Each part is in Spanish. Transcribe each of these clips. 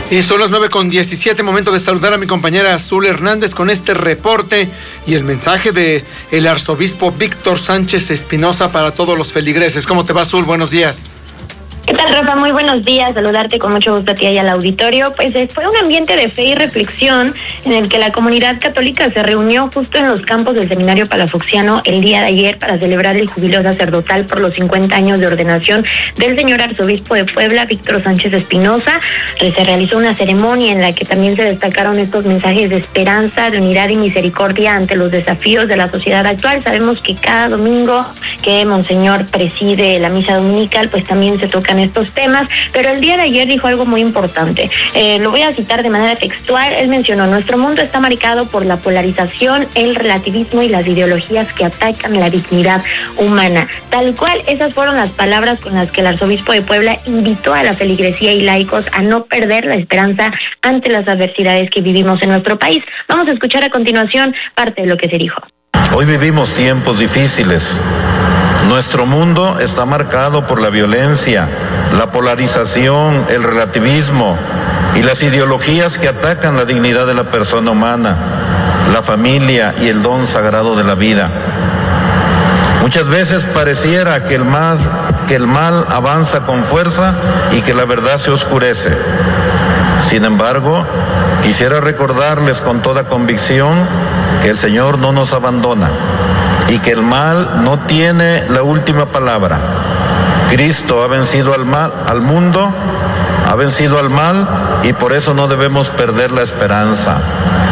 Y son las 9:17, momento de saludar a mi compañera Azul Hernández con este reporte y el mensaje de el arzobispo Víctor Sánchez Espinosa para todos los feligreses. ¿Cómo te va, Azul? Buenos días. ¿Qué tal, Rafa? Muy buenos días, saludarte con mucho gusto a ti y al auditorio. Pues fue un ambiente de fe y reflexión en el que la comunidad católica se reunió justo en los campos del Seminario Palafoxiano el día de ayer para celebrar el jubileo sacerdotal por los 50 años de ordenación del señor arzobispo de Puebla, Víctor Sánchez Espinosa. Se realizó una ceremonia en la que también se destacaron estos mensajes de esperanza, de unidad y misericordia ante los desafíos de la sociedad actual. Sabemos que cada domingo que Monseñor preside la misa dominical, pues también se tocan estos temas, pero el día de ayer dijo algo muy importante. Lo voy a citar de manera textual. Él mencionó: nuestro mundo está marcado por la polarización, el relativismo y las ideologías que atacan la dignidad humana. Tal cual, esas fueron las palabras con las que el arzobispo de Puebla invitó a la feligresía y laicos a no perder la esperanza ante las adversidades que vivimos en nuestro país. Vamos a escuchar a continuación parte de lo que se dijo. Hoy vivimos tiempos difíciles. Nuestro mundo está marcado por la violencia, la polarización, el relativismo y las ideologías que atacan la dignidad de la persona humana, la familia y el don sagrado de la vida. Muchas veces pareciera que el mal avanza con fuerza y que la verdad se oscurece. Sin embargo, quisiera recordarles con toda convicción que el Señor no nos abandona y que el mal no tiene la última palabra. Cristo ha vencido al mundo, ha vencido al mal, y por eso no debemos perder la esperanza.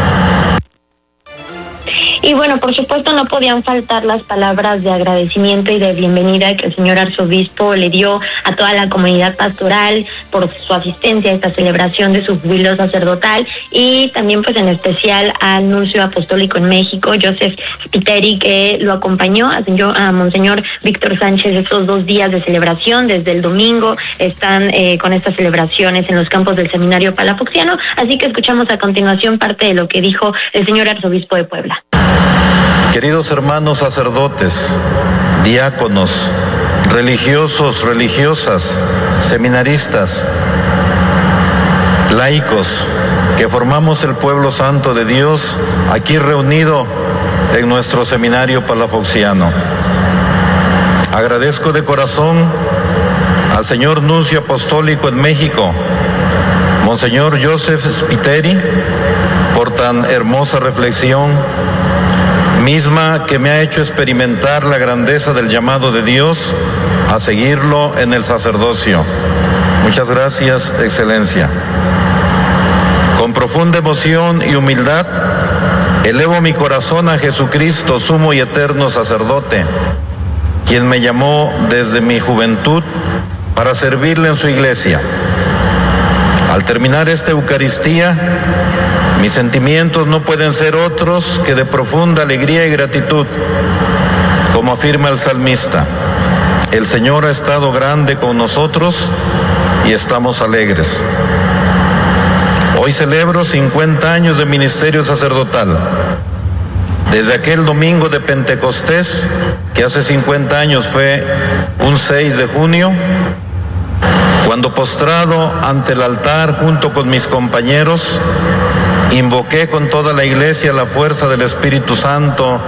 Y bueno, por supuesto no podían faltar las palabras de agradecimiento y de bienvenida que el señor arzobispo le dio a toda la comunidad pastoral por su asistencia a esta celebración de su jubileo sacerdotal, y también pues en especial al nuncio apostólico en México, Joseph Spiteri, que lo acompañó a Monseñor Víctor Sánchez estos 2 días de celebración. Desde el domingo están con estas celebraciones en los campos del Seminario Palafoxiano, así que escuchamos a continuación parte de lo que dijo el señor arzobispo de Puebla. Queridos hermanos sacerdotes, diáconos, religiosos, religiosas, seminaristas, laicos, que formamos el pueblo santo de Dios aquí reunido en nuestro seminario palafoxiano. Agradezco de corazón al señor nuncio apostólico en México, Monseñor Joseph Spiteri, por tan hermosa reflexión, misma que me ha hecho experimentar la grandeza del llamado de Dios a seguirlo en el sacerdocio. Muchas gracias, Excelencia. Con profunda emoción y humildad, elevo mi corazón a Jesucristo, sumo y eterno sacerdote, quien me llamó desde mi juventud para servirle en su iglesia. Al terminar esta Eucaristía, mis sentimientos no pueden ser otros que de profunda alegría y gratitud. Como afirma el salmista, el Señor ha estado grande con nosotros y estamos alegres. Hoy celebro 50 años de ministerio sacerdotal. Desde aquel domingo de Pentecostés, que hace 50 años fue un 6 de junio, cuando postrado ante el altar junto con mis compañeros, invoqué con toda la iglesia la fuerza del Espíritu Santo.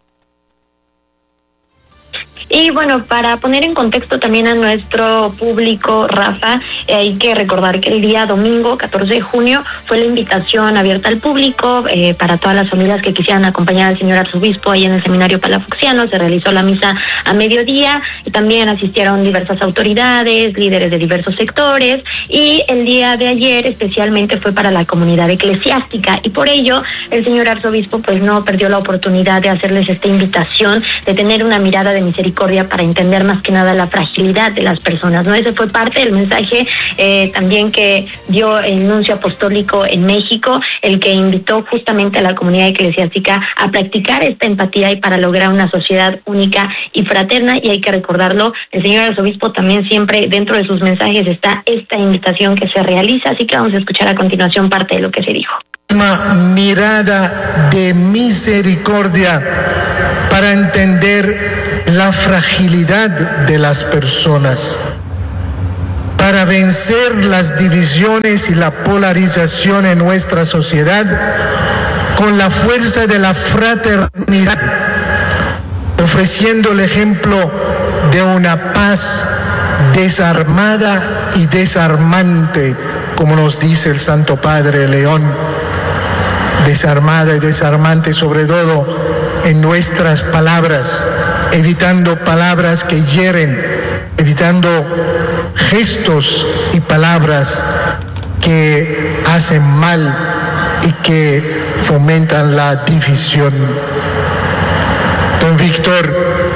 Y bueno, para poner en contexto también a nuestro público, Rafa, hay que recordar que el día domingo, 14 de junio, fue la invitación abierta al público para todas las familias que quisieran acompañar al señor arzobispo ahí en el Seminario Palafoxiano. Se realizó la misa a mediodía y también asistieron diversas autoridades, líderes de diversos sectores, y el día de ayer especialmente fue para la comunidad eclesiástica, y por ello el señor arzobispo pues no perdió la oportunidad de hacerles esta invitación, de tener una mirada de misericordia para entender más que nada la fragilidad de las personas, ¿no? Ese fue parte del mensaje también que dio el nuncio apostólico en México, el que invitó justamente a la comunidad eclesiástica a practicar esta empatía y para lograr una sociedad única y fraterna. Y hay que recordarlo, el señor arzobispo también siempre dentro de sus mensajes está esta invitación que se realiza, así que vamos a escuchar a continuación parte de lo que se dijo. Una mirada de misericordia para entender la fragilidad de las personas, para vencer las divisiones y la polarización en nuestra sociedad con la fuerza de la fraternidad, ofreciendo el ejemplo de una paz desarmada y desarmante, como nos dice el Santo Padre León, desarmada y desarmante sobre todo en nuestras palabras, evitando palabras que hieren, evitando gestos y palabras que hacen mal y que fomentan la división. Don Víctor.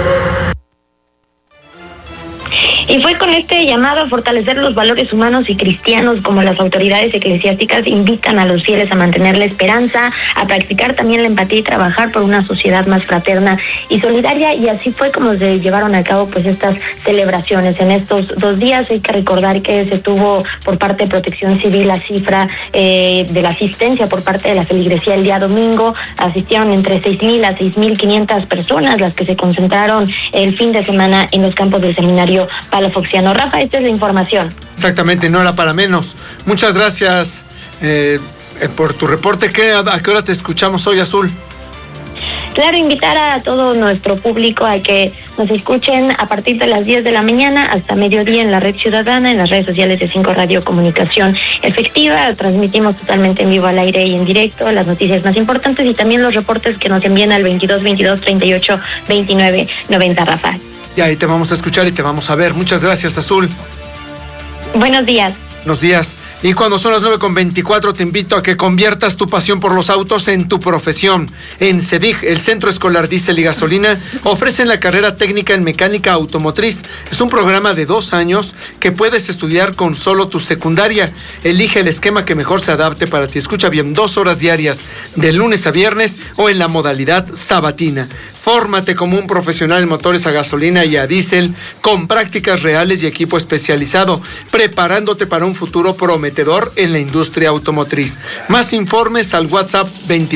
Y fue con este llamado a fortalecer los valores humanos y cristianos como las autoridades eclesiásticas invitan a los fieles a mantener la esperanza, a practicar también la empatía y trabajar por una sociedad más fraterna y solidaria. Y así fue como se llevaron a cabo pues estas celebraciones. En estos 2 días hay que recordar que se tuvo por parte de Protección Civil la cifra de la asistencia por parte de la feligresía el día domingo. Asistieron entre 6,000 a 6,500 personas las que se concentraron el fin de semana en los campos del seminario Palafoxiano. Rafa, esta es la información. Exactamente, no era para menos. Muchas gracias por tu reporte. ¿A qué hora te escuchamos hoy, Azul? Claro, invitar a todo nuestro público a que nos escuchen a partir de las 10 de la mañana hasta mediodía en la Red Ciudadana, en las redes sociales de 5 Radio Comunicación Efectiva. Transmitimos totalmente en vivo, al aire y en directo las noticias más importantes y también los reportes que nos envían al 22 38 29 90, Rafa. Y ahí te vamos a escuchar y te vamos a ver. Muchas gracias, Azul. Buenos días. Buenos días. Y cuando son las 9:24, te invito a que conviertas tu pasión por los autos en tu profesión. En CEDIG, el Centro Escolar Diésel y Gasolina, ofrecen la carrera técnica en mecánica automotriz. Es un programa de 2 años que puedes estudiar con solo tu secundaria. Elige el esquema que mejor se adapte para ti. Escucha bien, 2 horas diarias, de lunes a viernes o en la modalidad sabatina. Fórmate como un profesional en motores a gasolina y a diésel, con prácticas reales y equipo especializado, preparándote para un futuro prometedor en la industria automotriz. Más informes al WhatsApp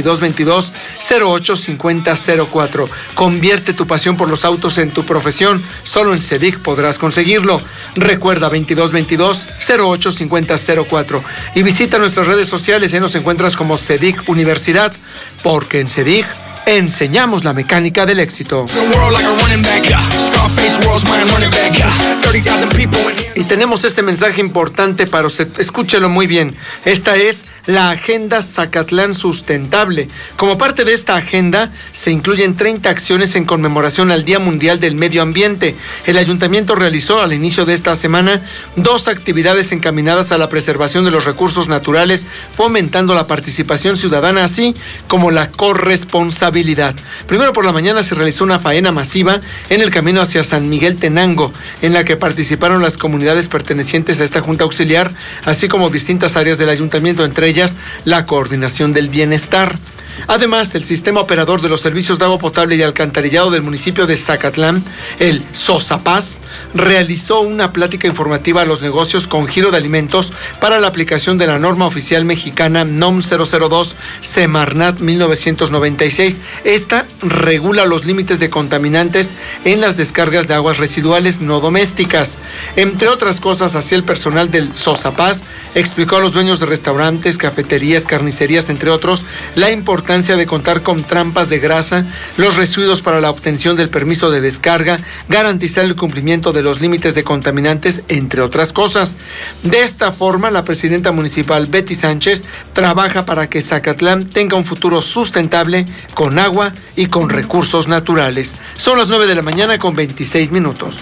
2222-085004. Convierte tu pasión por los autos en tu profesión. Solo en CEDIG podrás conseguirlo. Recuerda 2222-085004. Y visita nuestras redes sociales. Ahí nos encuentras como CEDIG Universidad, porque en CEDIG enseñamos la mecánica del éxito. Y tenemos este mensaje importante para usted. Escúchelo muy bien. Esta es la Agenda Zacatlán Sustentable. Como parte de esta agenda, se incluyen 30 acciones en conmemoración al Día Mundial del Medio Ambiente. El ayuntamiento realizó al inicio de esta semana 2 actividades encaminadas a la preservación de los recursos naturales, fomentando la participación ciudadana, así como la corresponsabilidad. Primero por la mañana se realizó una faena masiva en el camino hacia San Miguel Tenango, en la que participaron las comunidades pertenecientes a esta Junta Auxiliar, así como distintas áreas del ayuntamiento, entre ellas la coordinación del bienestar. Además, el sistema operador de los servicios de agua potable y alcantarillado del municipio de Zacatlán, el SOSAPAS, realizó una plática informativa a los negocios con giro de alimentos para la aplicación de la norma oficial mexicana NOM 002 Semarnat 1996. Esta regula los límites de contaminantes en las descargas de aguas residuales no domésticas. Entre otras cosas, así el personal del SOSAPAS explicó a los dueños de restaurantes, cafeterías, carnicerías, entre otros, la importancia de contar con trampas de grasa, los residuos para la obtención del permiso de descarga, garantizar el cumplimiento de los límites de contaminantes, entre otras cosas. De esta forma, la presidenta municipal Betty Sánchez trabaja para que Zacatlán tenga un futuro sustentable con agua y con recursos naturales. Son las 9 de la mañana con 26 minutos.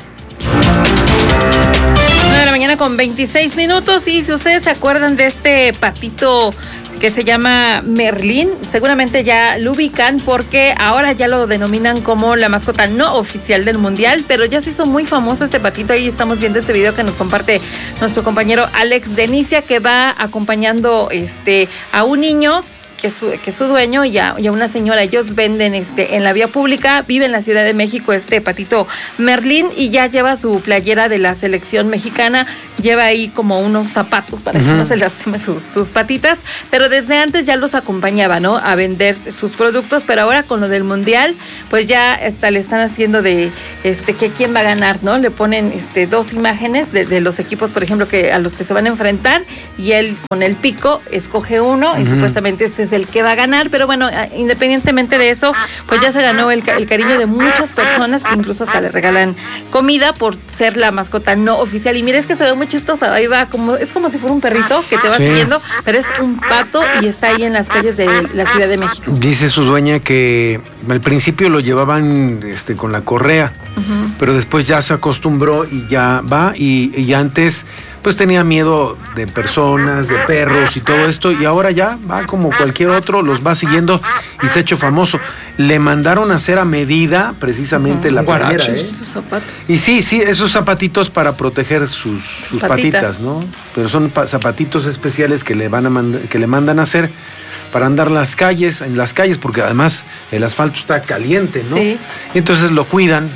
9 de la mañana con 26 minutos. Y si ustedes se acuerdan de este patito que se llama Merlín, seguramente ya lo ubican porque ahora ya lo denominan como la mascota no oficial del mundial, pero ya se hizo muy famoso este patito. Ahí estamos viendo este video que nos comparte nuestro compañero Alex Denicia, que va acompañando a un niño es su dueño y a una señora. Ellos venden en la vía pública, vive en la Ciudad de México patito Merlín, y ya lleva su playera de la selección mexicana, lleva ahí como unos zapatos para que no se lastime sus patitas, pero desde antes ya los acompañaba, ¿no?, a vender sus productos, pero ahora con lo del Mundial, pues ya le están haciendo de que quién va a ganar, ¿no? Le ponen dos imágenes de los equipos, por ejemplo, que a los que se van a enfrentar, y él con el pico escoge uno y supuestamente ese es el que va a ganar, pero bueno, independientemente de eso, pues ya se ganó el cariño de muchas personas, que incluso hasta le regalan comida por ser la mascota no oficial. Y mira, es que se ve muy chistosa, ahí va, es como si fuera un perrito que te va siguiendo, pero es un pato y está ahí en las calles de la Ciudad de México. Dice su dueña que al principio lo llevaban con la correa, pero después ya se acostumbró y ya va, y antes pues tenía miedo de personas, de perros y todo esto, y ahora ya va como cualquier otro, los va siguiendo y se ha hecho famoso. Le mandaron a hacer a medida precisamente la playera, sus zapatos. Y sí, esos zapatitos para proteger sus patitas, ¿no? Pero son zapatitos especiales que le mandan a hacer para andar en las calles, porque además el asfalto está caliente, ¿no? Sí. Y entonces lo cuidan.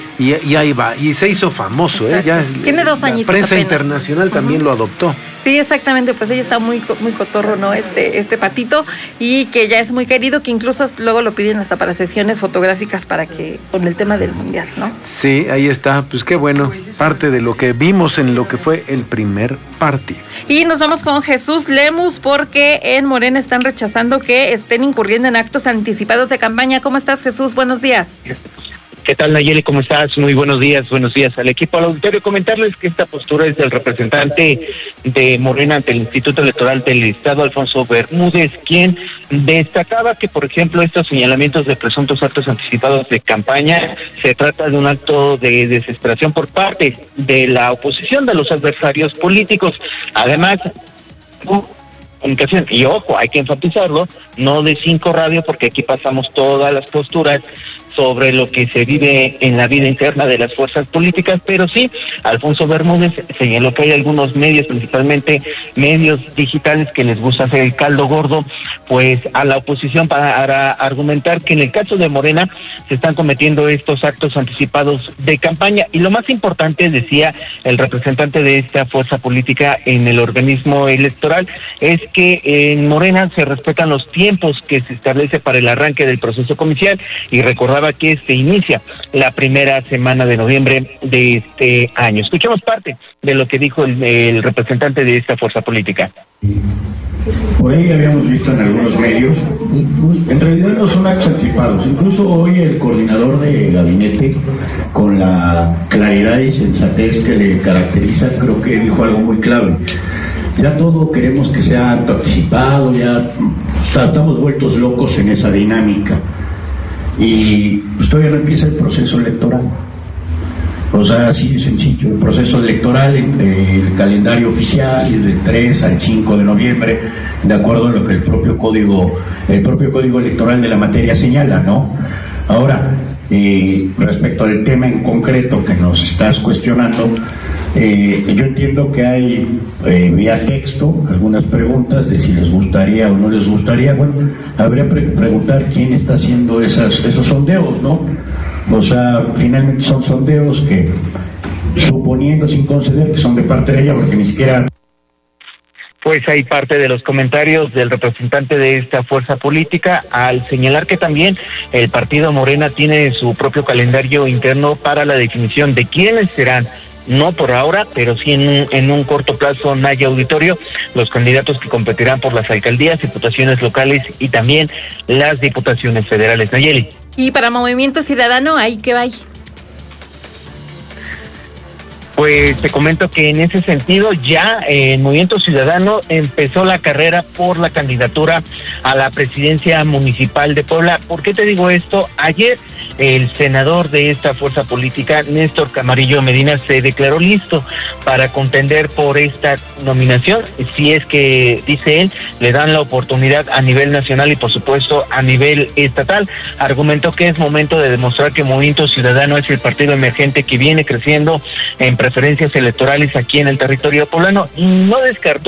Y ahí va, y se hizo famoso, ya tiene 2 añitos. La prensa apenas internacional también lo adoptó. Sí, exactamente, pues ella está muy cotorro, ¿no? Este patito, y que ya es muy querido, que incluso luego lo piden hasta para sesiones fotográficas con el tema del Mundial, ¿no? Sí, ahí está, pues qué bueno, parte de lo que vimos en lo que fue el primer partido. Y nos vamos con Jesús Lemus, porque en Morena están rechazando que estén incurriendo en actos anticipados de campaña. ¿Cómo estás, Jesús? Buenos días. ¿Qué tal, Nayeli? ¿Cómo estás? Muy buenos días al equipo, al auditorio. Comentarles que esta postura es del representante de Morena ante el Instituto Electoral del Estado, Alfonso Bermúdez, quien destacaba que, por ejemplo, estos señalamientos de presuntos actos anticipados de campaña se trata de un acto de desesperación por parte de la oposición, de los adversarios políticos. Además, comunicación, y ojo, hay que enfatizarlo, no de 5 Radio, porque aquí pasamos todas las posturas sobre lo que se vive en la vida interna de las fuerzas políticas, pero sí, Alfonso Bermúdez señaló que hay algunos medios, principalmente medios digitales, que les gusta hacer el caldo gordo pues a la oposición para argumentar que en el caso de Morena se están cometiendo estos actos anticipados de campaña. Y lo más importante, decía el representante de esta fuerza política en el organismo electoral, es que en Morena se respetan los tiempos que se establece para el arranque del proceso comercial, y recordaba que se inicia la primera semana de noviembre de este año. Escuchemos parte de lo que dijo el representante de esta fuerza política. Por ahí habíamos visto en algunos medios, en realidad no son actos anticipados. Incluso hoy el coordinador de gabinete, con la claridad y sensatez que le caracteriza, creo que dijo algo muy clave. Ya todo queremos que sea acto anticipado, ya estamos vueltos locos en esa dinámica. Y pues todavía no empieza el proceso electoral. O sea, así de sencillo. El proceso electoral, el calendario oficial es del 3 al 5 de noviembre, de acuerdo a lo que el propio código electoral de la materia señala, ¿no? Ahora, respecto al tema en concreto que nos estás cuestionando, yo entiendo que hay vía texto algunas preguntas de si les gustaría o no les gustaría. Bueno, habría que preguntar quién está haciendo esos sondeos, ¿no? O sea, finalmente son sondeos que, suponiendo sin conceder que son de parte de ella, porque ni siquiera... Pues hay parte de los comentarios del representante de esta fuerza política, al señalar que también el partido Morena tiene su propio calendario interno para la definición de quiénes serán, no por ahora, pero sí en un corto plazo, Naya Auditorio, los candidatos que competirán por las alcaldías, diputaciones locales y también las diputaciones federales. Nayeli. Y para Movimiento Ciudadano, ¿ahí qué va? Pues te comento que en ese sentido ya el Movimiento Ciudadano empezó la carrera por la candidatura a la presidencia municipal de Puebla. ¿Por qué te digo esto? Ayer el senador de esta fuerza política, Néstor Camarillo Medina, se declaró listo para contender por esta nominación, si es que, dice él, le dan la oportunidad a nivel nacional y por supuesto a nivel estatal. Argumentó que es momento de demostrar que Movimiento Ciudadano es el partido emergente que viene creciendo en preferencias electorales aquí en el territorio poblano. No descartó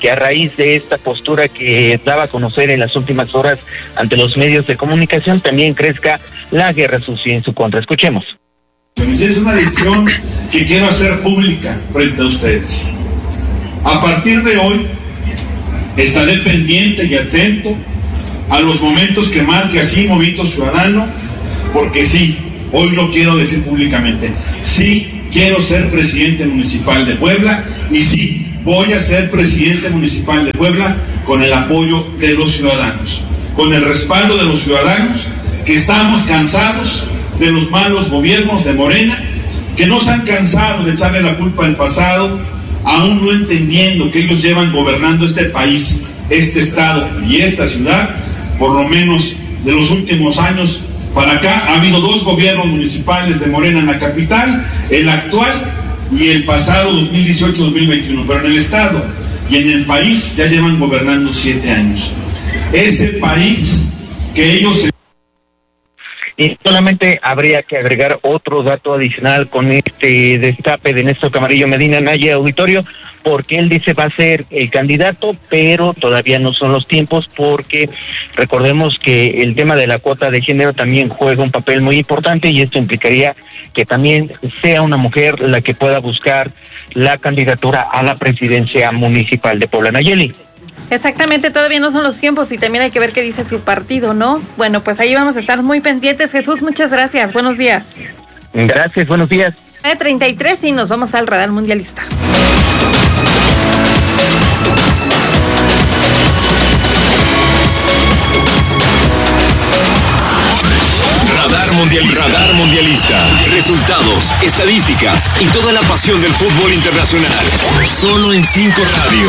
que a raíz de esta postura que daba a conocer en las últimas horas ante los medios de comunicación, también crezca la guerra sucia en su contra. Escuchemos. Es una decisión que quiero hacer pública frente a ustedes. A partir de hoy, estaré pendiente y atento a los momentos que marque así Movimiento Ciudadano, porque sí, hoy lo quiero decir públicamente, sí quiero ser presidente municipal de Puebla y sí, voy a ser presidente municipal de Puebla con el apoyo de los ciudadanos, con el respaldo de los ciudadanos, que estamos cansados de los malos gobiernos de Morena, que no se han cansado de echarle la culpa al pasado, aún no entendiendo que ellos llevan gobernando este país, este estado y esta ciudad, por lo menos de los últimos años para acá. Ha habido 2 gobiernos municipales de Morena en la capital, el actual y el pasado 2018-2021, pero en el estado y en el país ya llevan gobernando 7 años. Ese país que ellos... Y solamente habría que agregar otro dato adicional con este destape de Néstor Camarillo Medina, Naya, auditorio, porque él dice va a ser el candidato, pero todavía no son los tiempos, porque recordemos que el tema de la cuota de género también juega un papel muy importante, y esto implicaría que también sea una mujer la que pueda buscar la candidatura a la presidencia municipal de Puebla. Nayeli. Exactamente, todavía no son los tiempos y también hay que ver qué dice su partido, ¿no? Bueno, pues ahí vamos a estar muy pendientes. Jesús, muchas gracias. Buenos días. Gracias, buenos días. 9:33 y nos vamos al Radar Mundialista. Radar Mundialista. Resultados, estadísticas y toda la pasión del fútbol internacional. Solo en 5 Radio.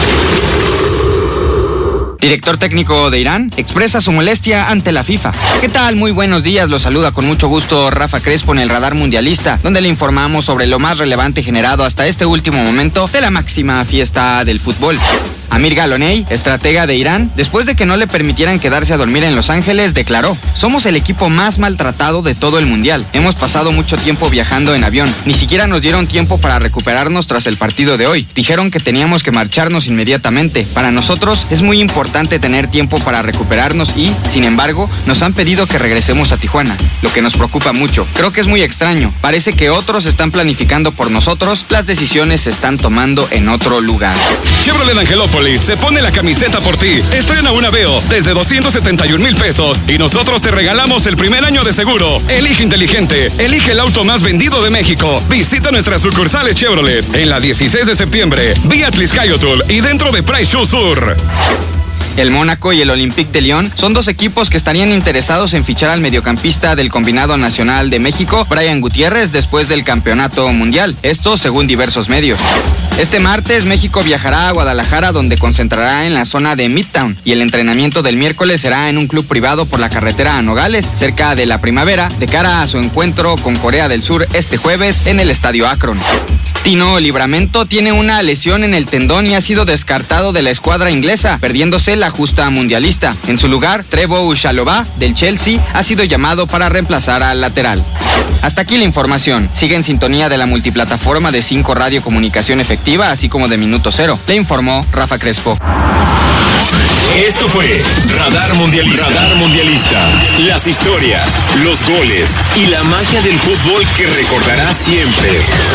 Director técnico de Irán expresa su molestia ante la FIFA. ¿Qué tal? Muy buenos días, los saluda con mucho gusto Rafa Crespo en el Radar Mundialista, donde le informamos sobre lo más relevante generado hasta este último momento de la máxima fiesta del fútbol. Amir Galoney, estratega de Irán, después de que no le permitieran quedarse a dormir en Los Ángeles, declaró: somos el equipo más maltratado de todo el mundial. Hemos pasado mucho tiempo viajando en avión. Ni siquiera nos dieron tiempo para recuperarnos tras el partido de hoy. Dijeron que teníamos que marcharnos inmediatamente. Para nosotros es muy importante tener tiempo para recuperarnos y, sin embargo, nos han pedido que regresemos a Tijuana, lo que nos preocupa mucho. Creo que es muy extraño. Parece que otros están planificando por nosotros. Las decisiones se están tomando en otro lugar. Chevrolet Angelópolis se pone la camiseta por ti. Estrena una Aveo desde 271,000 pesos y nosotros te regalamos el primer año de seguro. Elige inteligente, elige el auto más vendido de México. Visita nuestras sucursales Chevrolet en la 16 de septiembre, vía Tliscayotul y dentro de Price Show Sur. El Mónaco y el Olympique de Lyon son 2 equipos que estarían interesados en fichar al mediocampista del Combinado Nacional de México, Brian Gutiérrez, después del Campeonato Mundial. Esto según diversos medios. Este martes México viajará a Guadalajara, donde concentrará en la zona de Midtown, y el entrenamiento del miércoles será en un club privado por la carretera a Nogales, cerca de la Primavera, de cara a su encuentro con Corea del Sur este jueves en el Estadio Akron. Tino Livramento tiene una lesión en el tendón y ha sido descartado de la escuadra inglesa, perdiéndose la justa mundialista. En su lugar, Trevoh Chalobah del Chelsea ha sido llamado para reemplazar al lateral. Hasta aquí la información. Sigue en sintonía de la multiplataforma de 5 Radio Comunicación Efectiva, así como de Minuto Cero. Le informó Rafa Crespo. Esto fue Radar Mundialista. Radar Mundialista. Las historias, los goles y la magia del fútbol que recordarás siempre.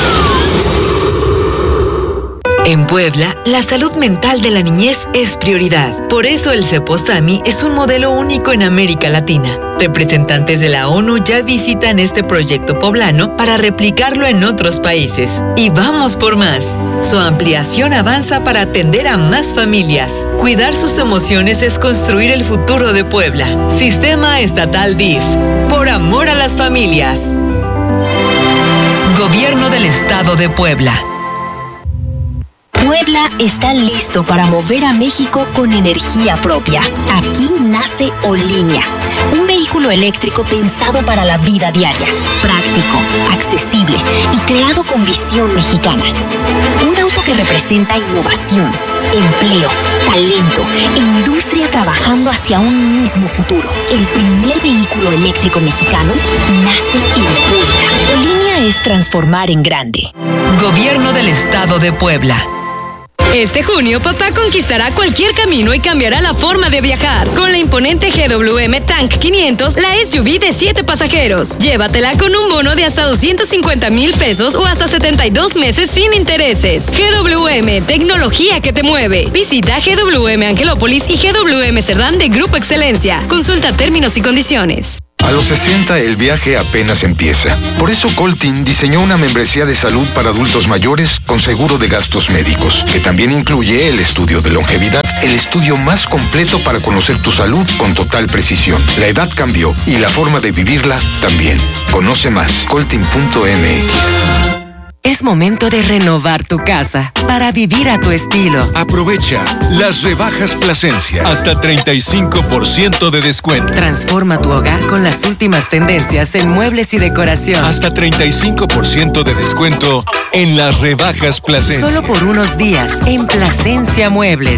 En Puebla, la salud mental de la niñez es prioridad. Por eso el Ceposami es un modelo único en América Latina. Representantes de la ONU ya visitan este proyecto poblano para replicarlo en otros países. Y vamos por más. Su ampliación avanza para atender a más familias. Cuidar sus emociones es construir el futuro de Puebla. Sistema Estatal DIF. Por amor a las familias. Gobierno del Estado de Puebla. Puebla está listo para mover a México con energía propia. Aquí nace Olinea, un vehículo eléctrico pensado para la vida diaria, práctico, accesible y creado con visión mexicana. Un auto que representa innovación, empleo, talento e industria trabajando hacia un mismo futuro. El primer vehículo eléctrico mexicano nace en Puebla. Olinea es transformar en grande. Gobierno del Estado de Puebla. Este junio, papá conquistará cualquier camino y cambiará la forma de viajar. Con la imponente GWM Tank 500, la SUV de 7 pasajeros. Llévatela con un bono de hasta 250,000 pesos o hasta 72 meses sin intereses. GWM, tecnología que te mueve. Visita GWM Angelópolis y GWM Cerdán de Grupo Excelencia. Consulta términos y condiciones. A los 60 el viaje apenas empieza. Por eso Coltin diseñó una membresía de salud para adultos mayores con seguro de gastos médicos, que también incluye el estudio de longevidad, el estudio más completo para conocer tu salud con total precisión. La edad cambió y la forma de vivirla también. Conoce más, coltin.mx. Es momento de renovar tu casa para vivir a tu estilo. Aprovecha las rebajas Plasencia. Hasta 35% de descuento. Transforma tu hogar con las últimas tendencias en muebles y decoración. Hasta 35% de descuento en las rebajas Plasencia. Solo por unos días en Plasencia Muebles.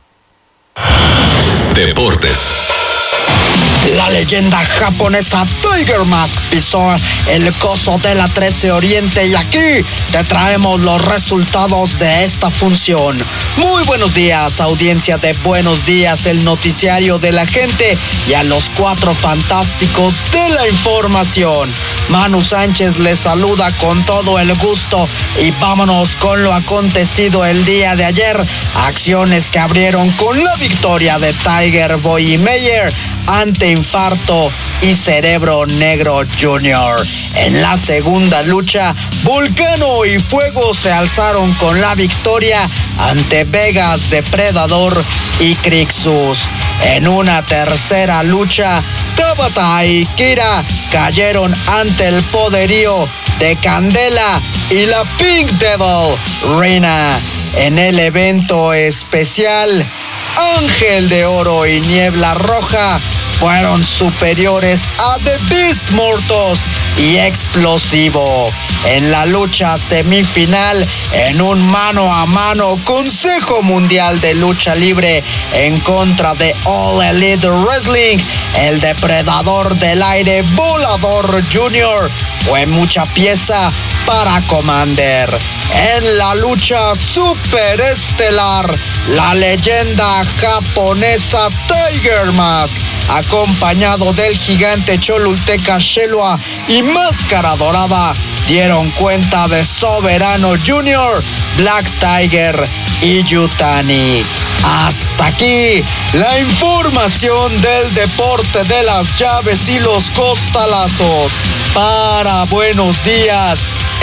Deportes. La leyenda japonesa Tiger Mask pisó el coso de la 13 Oriente y aquí te traemos los resultados de esta función. Muy buenos días, audiencia de Buenos Días, el noticiario de la gente, y a los 4 fantásticos de la información. Manu Sánchez les saluda con todo el gusto y vámonos con lo acontecido el día de ayer. Acciones que abrieron con la victoria de Tiger Boy y Meyer ante Infarto y Cerebro Negro Jr. En la segunda lucha, Vulcano y Fuego se alzaron con la victoria ante Vegas, Depredador y Crixus. En una tercera lucha, Tabata y Kira cayeron ante el poderío de Candela y la Pink Devil Reina. En el evento especial, Ángel de Oro y Niebla Roja fueron superiores a The Beast Mortos y Explosivo. En la lucha semifinal, en un mano a mano, Consejo Mundial de Lucha Libre en contra de All Elite Wrestling, el Depredador del Aire Volador Jr. fue mucha pieza para Commander. En la lucha superestelar, la leyenda japonesa Tiger Mask, acompañado del gigante Cholulteca Shelua y Máscara Dorada, dieron cuenta de Soberano Jr., Black Tiger y Yutani. Hasta aquí la información del deporte de las llaves y los costalazos. Para Buenos Días,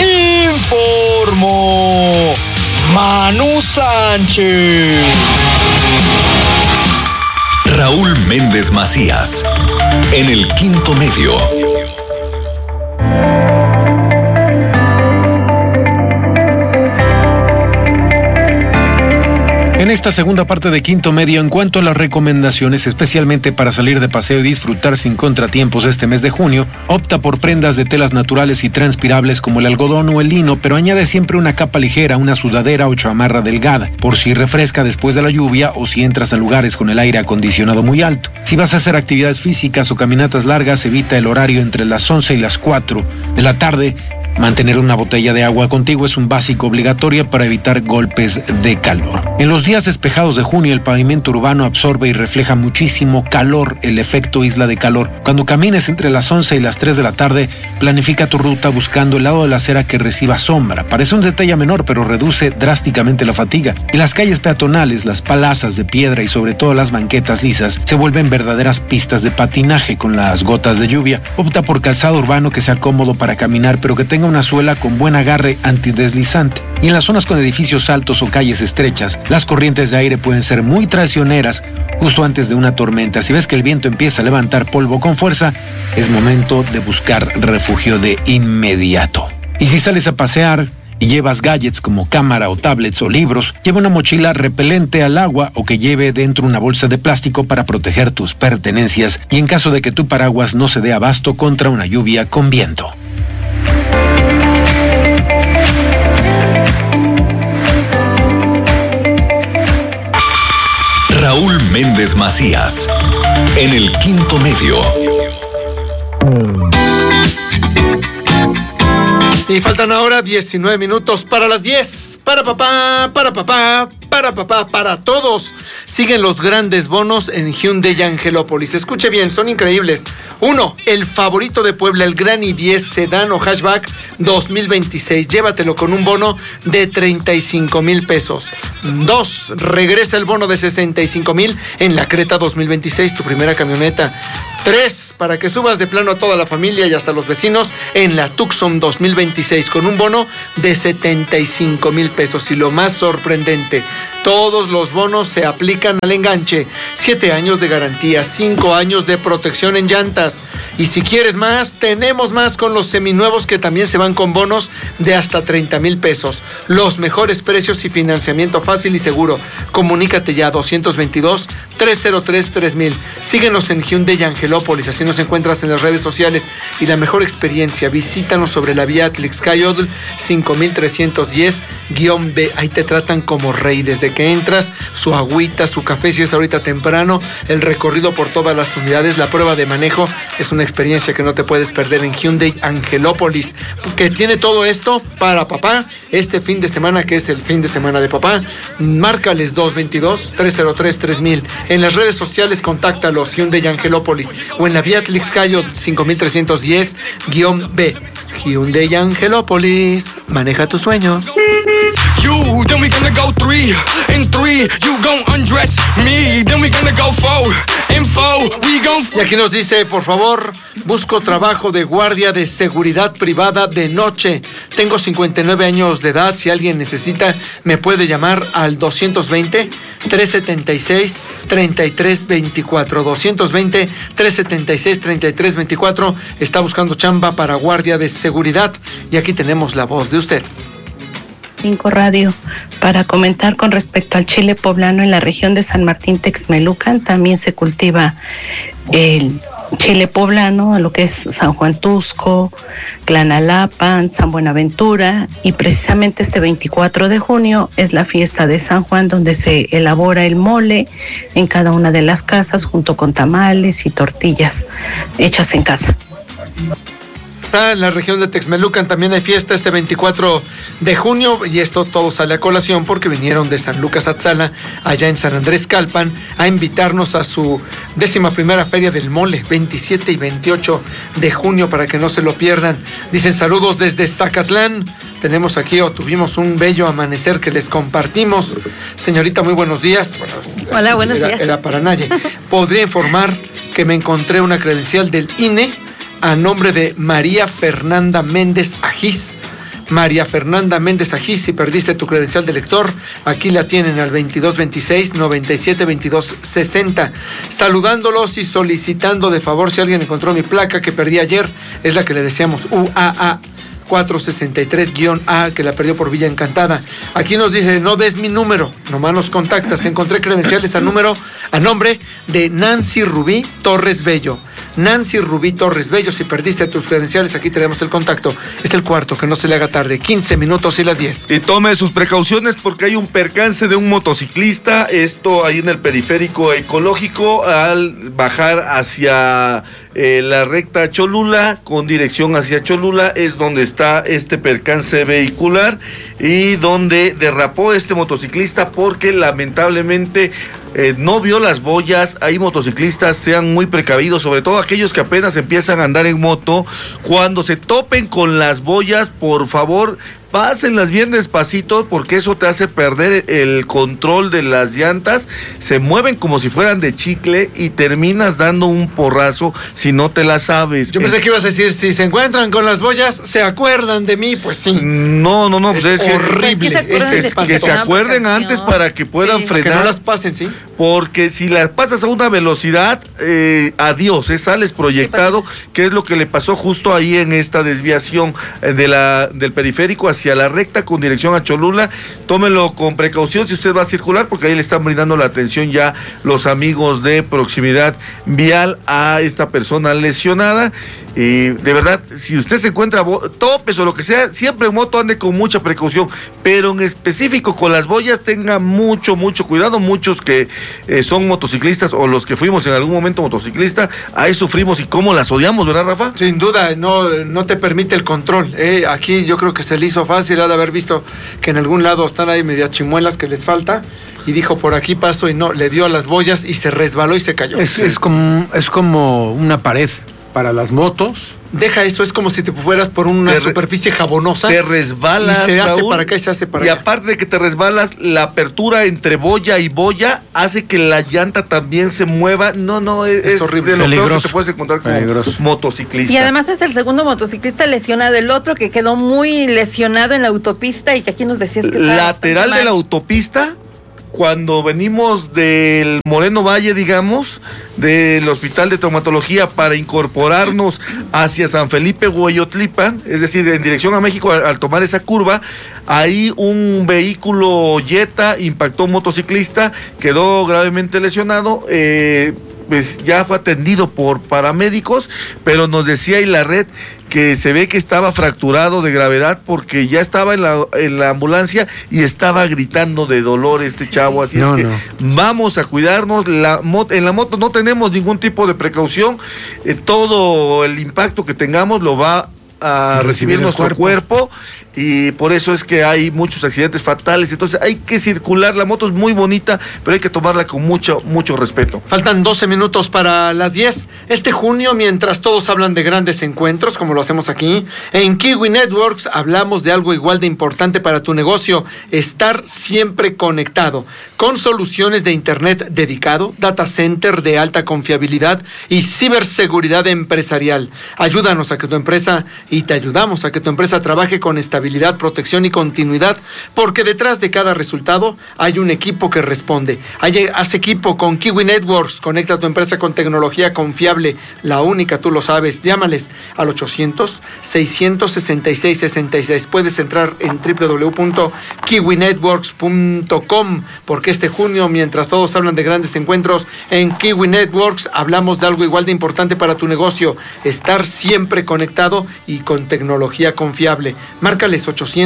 informó Manu Sánchez. Raúl Méndez Macías, en el Quinto Medio. En esta segunda parte de Quinto Medio, en cuanto a las recomendaciones, especialmente para salir de paseo y disfrutar sin contratiempos este mes de junio, opta por prendas de telas naturales y transpirables como el algodón o el lino, pero añade siempre una capa ligera, una sudadera o chamarra delgada, por si refresca después de la lluvia o si entras a lugares con el aire acondicionado muy alto. Si vas a hacer actividades físicas o caminatas largas, evita el horario entre las 11 y las 4 de la tarde. Mantener una botella de agua contigo es un básico obligatorio para evitar golpes de calor. En los días despejados de junio, el pavimento urbano absorbe y refleja muchísimo calor, el efecto isla de calor. Cuando camines entre las 11 y las 3 de la tarde, planifica tu ruta buscando el lado de la acera que reciba sombra. Parece un detalle menor, pero reduce drásticamente la fatiga. Y las calles peatonales, las palazas de piedra y sobre todo las banquetas lisas se vuelven verdaderas pistas de patinaje con las gotas de lluvia. Opta por calzado urbano que sea cómodo para caminar, pero que tenga una suela con buen agarre antideslizante. Y en las zonas con edificios altos o calles estrechas, las corrientes de aire pueden ser muy traicioneras justo antes de una tormenta. Si ves que el viento empieza a levantar polvo con fuerza, es momento de buscar refugio de inmediato. Y si sales a pasear y llevas gadgets como cámara o tablets o libros, lleva una mochila repelente al agua o que lleve dentro una bolsa de plástico para proteger tus pertenencias y en caso de que tu paraguas no se dé abasto contra una lluvia con viento. Raúl Méndez Macías, en el Quinto Medio. Y faltan ahora 19 minutos para las 10. Para papá, para papá. para papá, para todos. Siguen los grandes bonos en Hyundai Angelópolis. Escuche bien, son increíbles. 1. El favorito de Puebla, el Gran i10 Sedán o Hatchback 2026. Llévatelo con un bono de 35,000 pesos. 2. Regresa el bono de 65,000 en la Creta 2026, tu primera camioneta. 3. Para que subas de plano a toda la familia y hasta los vecinos en la Tucson 2026 con un bono de 75,000 pesos. Y lo más sorprendente, todos los bonos se aplican al enganche. 7 años de garantía, 5 años de protección en llantas. Y si quieres más, tenemos más con los seminuevos que también se van con bonos de hasta 30,000 pesos. Los mejores precios y financiamiento fácil y seguro. Comunícate ya 222-303-3000. Síguenos en Hyundai Angelópolis, así nos encuentras en las redes sociales. Y la mejor experiencia, visítanos sobre la vía Atlixcayotl 5310-B. Ahí te tratan como rey desde que entras, su agüita, su café si es ahorita temprano, el recorrido por todas las unidades, la prueba de manejo. Es una experiencia que no te puedes perder en Hyundai Angelópolis, que tiene todo esto para papá este fin de semana, que es el fin de semana de papá. Márcales 222-303-3000. En las redes sociales contáctalos, Hyundai Angelópolis, o en la vía Atlixcayotl 5310-B. Hyundai Angelópolis, maneja tus sueños. You, then we gonna go 3 and 3. You gon' undress me, then we gonna go 4 and 4. We gon' Y aquí nos dice, por favor, busco trabajo de guardia de seguridad privada de noche. Tengo 59 años de edad. Si alguien necesita, me puede llamar al 220-376-3324. 220-376-3324. Está buscando chamba para guardia de seguridad. Y aquí tenemos la voz de usted. 5 Radio, para comentar con respecto al chile poblano en la región de San Martín Texmelucan. También se cultiva el chile poblano, lo que es San Juan Tusco, Clanalapan, San Buenaventura, y precisamente este 24 de junio es la fiesta de San Juan, donde se elabora el mole en cada una de las casas junto con tamales y tortillas hechas en casa. En la región de Texmelucan también hay fiesta este 24 de junio, y esto todo sale a colación porque vinieron de San Lucas Atzala, allá en San Andrés Calpan, a invitarnos a su 11ª Feria del Mole, 27 y 28 de junio, para que no se lo pierdan. Dicen saludos desde Zacatlán. Tenemos aquí, tuvimos un bello amanecer que les compartimos. Señorita, muy buenos días. Bueno, hola, buenos días. Era para Naye. ¿Podría informar que me encontré una credencial del INE a nombre de María Fernanda Méndez Ajís? María Fernanda Méndez Ajís, si perdiste tu credencial de lector, aquí la tienen al 2226-972260. Saludándolos y solicitando de favor, si alguien encontró mi placa que perdí ayer, es la que le decíamos UAA 463-A, que la perdió por Villa Encantada. Aquí nos dice, no des mi número, nomás nos contactas. Encontré credenciales a nombre de Nancy Rubí Torres Bello. Nancy Rubí Torres Bello, si perdiste tus credenciales, aquí tenemos el contacto. Es el cuarto, que no se le haga tarde, 15 minutos y las 10. Y tome sus precauciones porque hay un percance de un motociclista, esto ahí en el periférico ecológico, al bajar hacia la recta Cholula, con dirección hacia Cholula, es donde está este percance vehicular y donde derrapó este motociclista porque lamentablemente no vio las boyas. Hay motociclistas, sean muy precavidos, sobre todo aquellos que apenas empiezan a andar en moto. Cuando se topen con las boyas, por favor, pásenlas bien despacito, porque eso te hace perder el control de las llantas. Se mueven como si fueran de chicle y terminas dando un porrazo si no te la sabes. Yo pensé que ibas a decir, si se encuentran con las boyas, ¿se acuerdan de mí? Pues sí. No, es horrible. Que se acuerden antes para que puedan frenar. Que no las pasen, ¿sí? Porque si las pasas a una velocidad, adiós, sales proyectado, que es lo que le pasó justo ahí en esta desviación del periférico hacia la recta con dirección a Cholula. Tómelo con precaución si usted va a circular, porque ahí le están brindando la atención ya los amigos de Proximidad Vial a esta persona lesionada. De verdad, si usted se encuentra topes o lo que sea, siempre en moto ande con mucha precaución, pero en específico con las boyas tenga mucho cuidado. Muchos que son motociclistas o los que fuimos en algún momento motociclista, ahí sufrimos y cómo las odiamos, ¿verdad, Rafa? Sin duda, no te permite el control. Aquí yo creo que se le hizo falta fácil, ha de haber visto que en algún lado están ahí media chimuelas que les falta, y dijo, por aquí paso, y no, le dio a las boyas y se resbaló y se cayó. Es como una pared para las motos. Deja esto, es como si te fueras por una superficie jabonosa. Te resbalas, y se hace Raúl, para acá y se hace para allá. Y aparte de que te resbalas, la apertura entre boya y boya hace que la llanta también se mueva. No, es horrible. De lo peor que te puedes encontrar como motociclista. Y además es el segundo motociclista lesionado, el otro que quedó muy lesionado en la autopista y que aquí nos decías que lateral de la autopista. Cuando venimos del Moreno Valle, digamos, del Hospital de Traumatología para incorporarnos hacia San Felipe Hueyotlipan, es decir, en dirección a México, al tomar esa curva, ahí un vehículo Jetta impactó a un motociclista, quedó gravemente lesionado, pues ya fue atendido por paramédicos, pero nos decía Hilaret que se ve que estaba fracturado de gravedad porque ya estaba en la ambulancia y estaba gritando de dolor este chavo, así vamos a cuidarnos. En la moto no tenemos ningún tipo de precaución, todo el impacto que tengamos lo va a recibir nuestro cuerpo, y por eso es que hay muchos accidentes fatales. Entonces hay que circular, la moto es muy bonita, pero hay que tomarla con mucho respeto. Faltan 12 minutos para las 10. Este junio, mientras todos hablan de grandes encuentros, como lo hacemos aquí, en Kiwi Networks hablamos de algo igual de importante para tu negocio: estar siempre conectado, con soluciones de internet dedicado, data center de alta confiabilidad y ciberseguridad empresarial. Ayúdanos a que tu empresa, y te ayudamos a que tu empresa trabaje con estabilidad, protección y continuidad, porque detrás de cada resultado hay un equipo que responde. Haz equipo con Kiwi Networks. Conecta a tu empresa con tecnología confiable, la única, tú lo sabes. Llámales al 800-666-66. Puedes entrar en www.kiwinetworks.com, porque este junio, mientras todos hablan de grandes encuentros, en Kiwi Networks hablamos de algo igual de importante para tu negocio: estar siempre conectado y con tecnología confiable. Márcales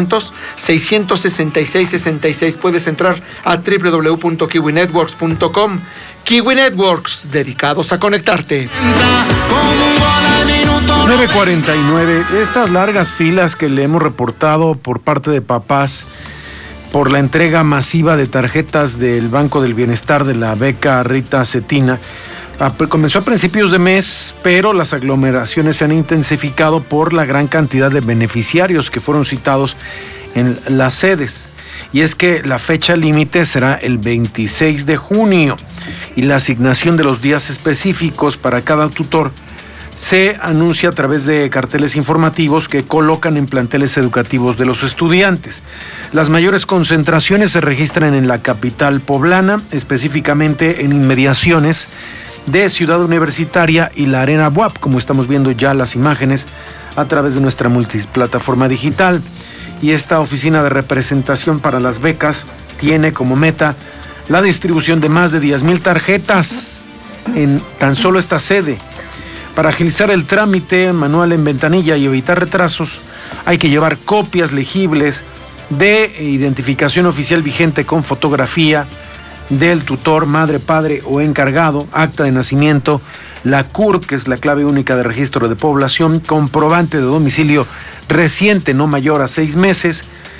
800-666-66. Puedes entrar a www.kiwinetworks.com. Kiwi Networks, dedicados a conectarte. 9:49. Estas largas filas que le hemos reportado por parte de papás por la entrega masiva de tarjetas del Banco del Bienestar de la beca Rita Cetina comenzó a principios de mes, pero las aglomeraciones se han intensificado por la gran cantidad de beneficiarios que fueron citados en las sedes. Y es que la fecha límite será el 26 de junio y la asignación de los días específicos para cada tutor se anuncia a través de carteles informativos que colocan en planteles educativos de los estudiantes. Las mayores concentraciones se registran en la capital poblana, específicamente en inmediaciones de Ciudad Universitaria y la Arena BUAP, como estamos viendo ya las imágenes a través de nuestra multiplataforma digital. Y esta oficina de representación para las becas tiene como meta la distribución de más de 10,000 tarjetas en tan solo esta sede. Para agilizar el trámite manual en ventanilla y evitar retrasos, hay que llevar copias legibles de identificación oficial vigente con fotografía del tutor, madre, padre o encargado, acta de nacimiento, la CURP, que es la clave única de registro de población, comprobante de domicilio reciente no mayor a 6 meses,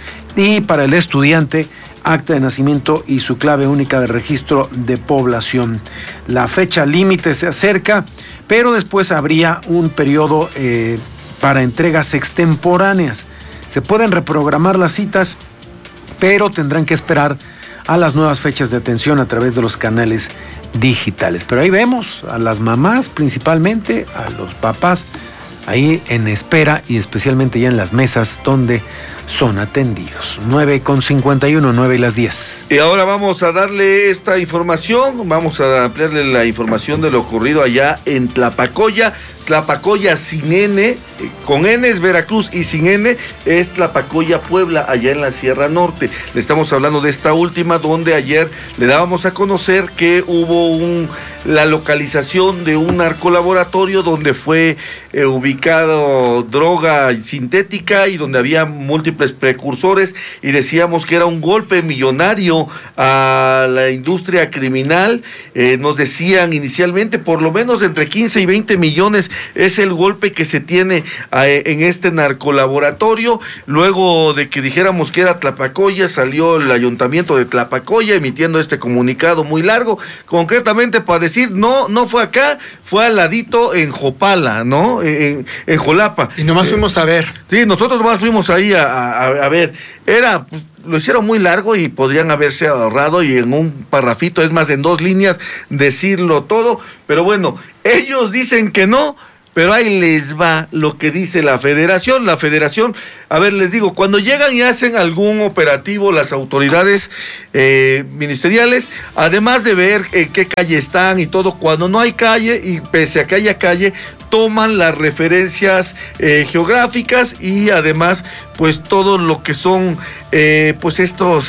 y para el estudiante, acta de nacimiento y su clave única de registro de población. La fecha límite se acerca, pero después habría un periodo para entregas extemporáneas. Se pueden reprogramar las citas, pero tendrán que esperar a las nuevas fechas de atención a través de los canales digitales. Pero ahí vemos a las mamás principalmente, a los papás, ahí en espera y especialmente ya en las mesas donde son atendidos. 9:51, 9:10. Y ahora vamos a darle esta información, vamos a ampliarle la información de lo ocurrido allá en Tlapacoya. Tlapacoya sin N, con N es Veracruz y sin N es Tlapacoya Puebla, allá en la Sierra Norte. Le estamos hablando de esta última, donde ayer le dábamos a conocer que hubo un la localización de un narcolaboratorio donde fue ubicado droga sintética y donde había múltiples precursores, y decíamos que era un golpe millonario a la industria criminal. Nos decían inicialmente por lo menos entre 15 y 20 millones es el golpe que se tiene en este narcolaboratorio. Luego de que dijéramos que era Tlapacoya, salió el ayuntamiento de Tlapacoya emitiendo este comunicado muy largo, concretamente para decir, no fue acá, fue al ladito en Jopala, ¿no? En Jolapa. Y nomás fuimos a ver. Sí, nosotros nomás fuimos ahí a ver. Pues, lo hicieron muy largo y podrían haberse ahorrado, y en un parrafito, es más, en 2 líneas, decirlo todo. Pero bueno, ellos dicen que no, pero ahí les va lo que dice la federación. La federación, a ver, les digo, cuando llegan y hacen algún operativo las autoridades ministeriales, además de ver en qué calle están y todo, cuando no hay calle, y pese a que haya calle, toman las referencias geográficas y además pues todo lo que son pues estos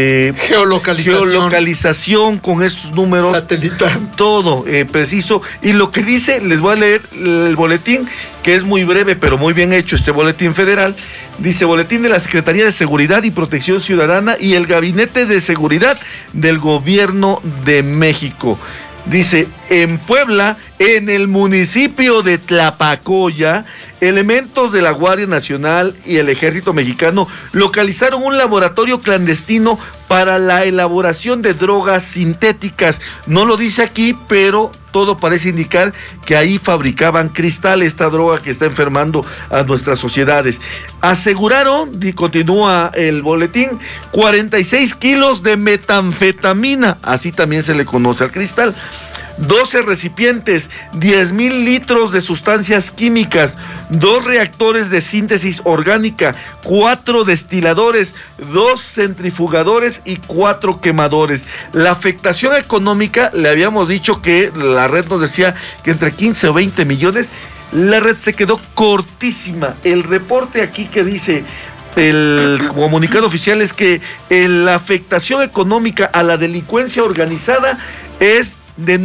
geolocalización con estos números satelital, todo preciso. Y lo que dice, les voy a leer el boletín, que es muy breve pero muy bien hecho, este boletín federal. Dice: boletín de la Secretaría de Seguridad y Protección Ciudadana y el Gabinete de Seguridad del Gobierno de México. Dice: en Puebla, en el municipio de Tlapacoya, elementos de la Guardia Nacional y el Ejército Mexicano localizaron un laboratorio clandestino para la elaboración de drogas sintéticas. No lo dice aquí, pero todo parece indicar que ahí fabricaban cristal, esta droga que está enfermando a nuestras sociedades. Aseguraron, y continúa el boletín, 46 kilos de metanfetamina, así también se le conoce al cristal. 12 recipientes, 10,000 litros de sustancias químicas, 2 reactores de síntesis orgánica, 4 destiladores, 2 centrifugadores y 4 quemadores. La afectación económica, le habíamos dicho que la red nos decía que entre 15 o 20 millones, la red se quedó cortísima. El reporte aquí que dice el comunicado oficial es que la afectación económica a la delincuencia organizada es de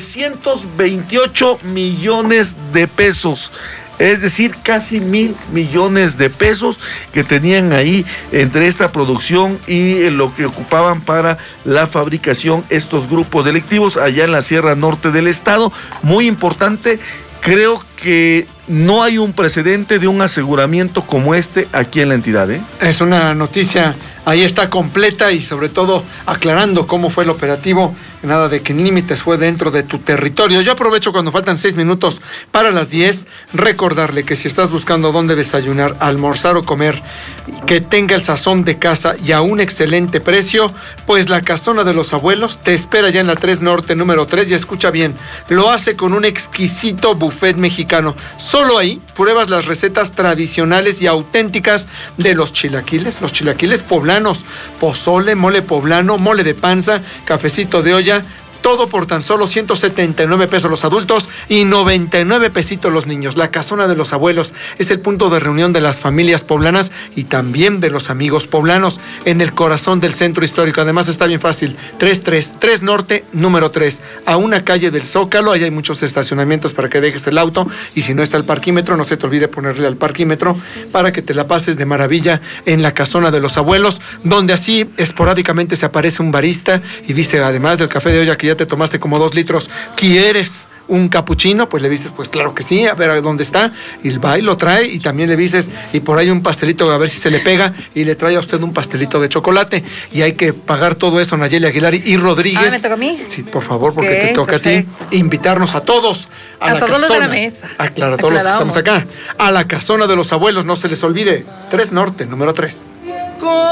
928 millones de pesos, es decir, casi 1,000 millones de pesos que tenían ahí entre esta producción y lo que ocupaban para la fabricación estos grupos delictivos allá en la Sierra Norte del estado. Muy importante, creo que no hay un precedente de un aseguramiento como este aquí en la entidad, ¿eh? Es una noticia, ahí está completa, y sobre todo aclarando cómo fue el operativo, nada de que límites fue dentro de tu territorio. Yo aprovecho cuando faltan 6 minutos para las 10, recordarle que si estás buscando dónde desayunar, almorzar o comer, que tenga el sazón de casa y a un excelente precio, pues la Casona de los Abuelos te espera ya en la 3 Norte número 3, y escucha bien, lo hace con un exquisito buffet mexicano. Solo ahí pruebas las recetas tradicionales y auténticas de los chilaquiles poblanos, pozole, mole poblano, mole de panza, cafecito de olla, todo por tan solo 179 pesos los adultos y 99 pesitos los niños. La Casona de los Abuelos es el punto de reunión de las familias poblanas y también de los amigos poblanos en el corazón del centro histórico. Además está bien fácil, 3 Norte número 3, a una calle del Zócalo. Ahí hay muchos estacionamientos para que dejes el auto, y si no está el parquímetro, no se te olvide ponerle al parquímetro para que te la pases de maravilla en la Casona de los Abuelos, donde así esporádicamente se aparece un barista y dice, además del café de olla que ya te tomaste como 2 litros, ¿quieres un capuchino? Pues le dices, pues claro que sí, a ver dónde está, y va y lo trae, y también le dices, y por ahí un pastelito, a ver si se le pega, y le trae a usted un pastelito de chocolate, y hay que pagar todo eso, Nayeli Aguilar y Rodríguez. ¿Me toca a mí? Sí, por favor, porque te toca perfecto a ti, invitarnos a todos a la todos Casona. Los de la mesa. Claro, a todos los que estamos acá, a la Casona de los Abuelos, no se les olvide, 3 Norte, número 3.